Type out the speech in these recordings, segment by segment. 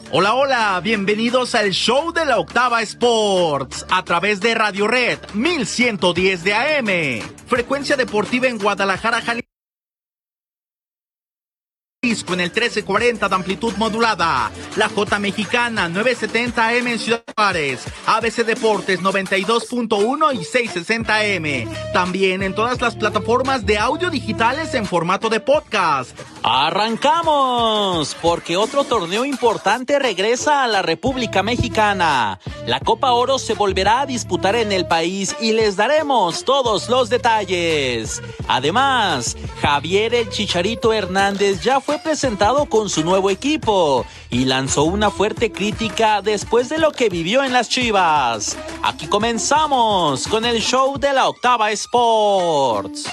Hola, hola, bienvenidos al show de la Octava Sports a través de Radio Red 1110 de AM, frecuencia deportiva en Guadalajara, Jalisco, en el 1340 de amplitud modulada, la J Mexicana 970 AM en Ciudad Juárez, ABC Deportes 92.1 y 660 AM, también en todas las plataformas de audio digitales en formato de podcast. ¡Arrancamos! Porque otro torneo importante regresa a la República Mexicana. La Copa Oro se volverá a disputar en el país y les daremos todos los detalles. Además, Javier el Chicharito Hernández ya fue presentado con su nuevo equipo y lanzó una fuerte crítica después de lo que vivió en las Chivas. Aquí comenzamos con el show de la Octava Sports.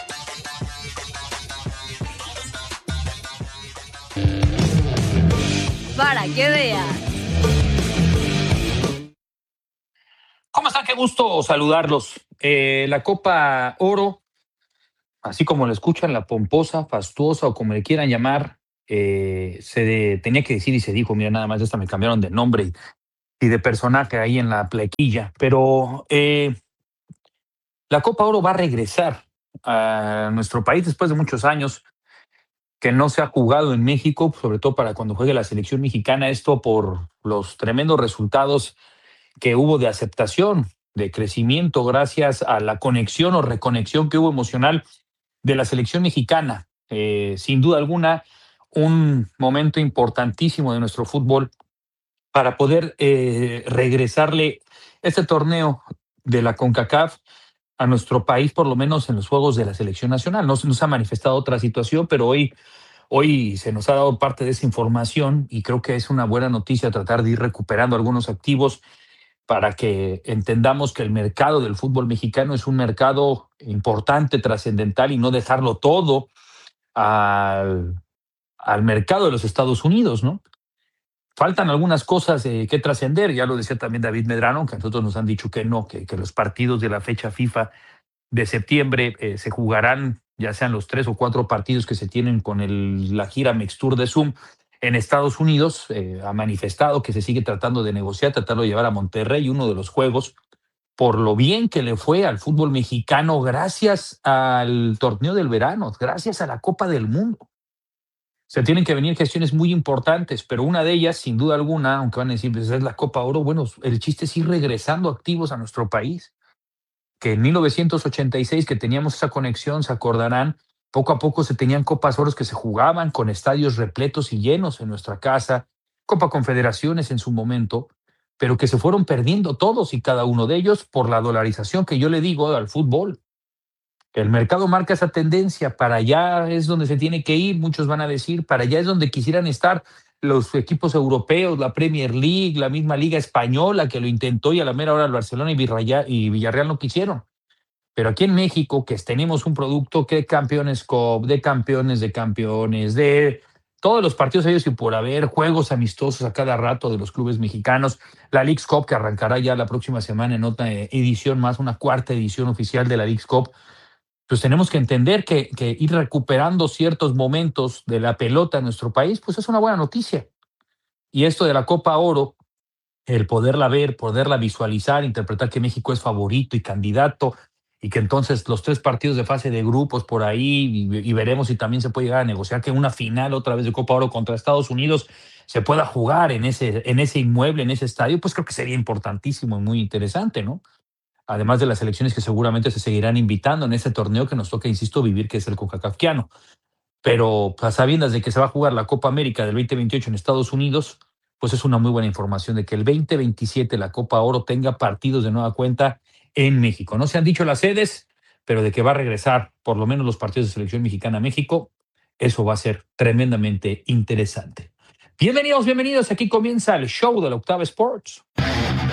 Para que veas. ¿Cómo están? Qué gusto saludarlos. La Copa Oro, así como la escuchan, la pomposa, fastuosa o como le quieran llamar, tenía que decir y se dijo, mira, nada más esta me cambiaron de nombre y de personaje ahí en la plequilla, pero la Copa Oro va a regresar a nuestro país después de muchos años que no se ha jugado en México, sobre todo para cuando juegue la selección mexicana, esto por los tremendos resultados que hubo de aceptación, de crecimiento, gracias a la conexión o reconexión que hubo emocional de la selección mexicana. Sin duda alguna, un momento importantísimo de nuestro fútbol para poder regresarle este torneo de la CONCACAF a nuestro país, por lo menos en los juegos de la selección nacional. No se nos ha manifestado otra situación, pero hoy se nos ha dado parte de esa información y creo que es una buena noticia tratar de ir recuperando algunos activos para que entendamos que el mercado del fútbol mexicano es un mercado importante, trascendental y no dejarlo todo al mercado de los Estados Unidos, ¿no? Faltan algunas cosas que trascender, ya lo decía también David Medrano, que a nosotros nos han dicho que no, que los partidos de la fecha FIFA de septiembre se jugarán, ya sean los 3 o 4 partidos que se tienen con la gira Mixtour de Zoom en Estados Unidos. Ha manifestado que se sigue tratando de negociar, tratarlo de llevar a Monterrey, uno de los juegos, por lo bien que le fue al fútbol mexicano gracias al torneo del verano, gracias a la Copa del Mundo. Se tienen que venir gestiones muy importantes, pero una de ellas, sin duda alguna, aunque van a decir, pues es la Copa Oro, bueno, el chiste es ir regresando activos a nuestro país. Que en 1986, que teníamos esa conexión, se acordarán, poco a poco se tenían Copas Oros que se jugaban con estadios repletos y llenos en nuestra casa, Copa Confederaciones en su momento, pero que se fueron perdiendo todos y cada uno de ellos por la dolarización que yo le digo al fútbol. El mercado marca esa tendencia, para allá es donde se tiene que ir, muchos van a decir, para allá es donde quisieran estar los equipos europeos, la Premier League, la misma Liga Española que lo intentó y a la mera hora el Barcelona y Villarreal no quisieron. Pero aquí en México, que tenemos un producto que Campeones Cup, de campeones, de todos los partidos ellos y por haber, juegos amistosos a cada rato de los clubes mexicanos, la Leagues Cup que arrancará ya la próxima semana en otra edición más, una cuarta edición oficial de la Leagues Cup. Pues tenemos que entender que ir recuperando ciertos momentos de la pelota en nuestro país, pues es una buena noticia. Y esto de la Copa Oro, el poderla ver, poderla visualizar, interpretar que México es favorito y candidato, y que entonces los 3 partidos de fase de grupos por ahí, y veremos si también se puede llegar a negociar que una final otra vez de Copa Oro contra Estados Unidos se pueda jugar en ese inmueble, en ese estadio, pues creo que sería importantísimo y muy interesante, ¿no? Además de las elecciones que seguramente se seguirán invitando en ese torneo que nos toca, insisto, vivir, que es el CONCACAFiano. Pero a sabiendas de que se va a jugar la Copa América del 2028 en Estados Unidos, pues es una muy buena información de que el 2027 la Copa Oro tenga partidos de nueva cuenta en México. No se han dicho las sedes, pero de que va a regresar por lo menos los partidos de selección mexicana a México, eso va a ser tremendamente interesante. Bienvenidos, bienvenidos. Aquí comienza el show de la Octava Sports.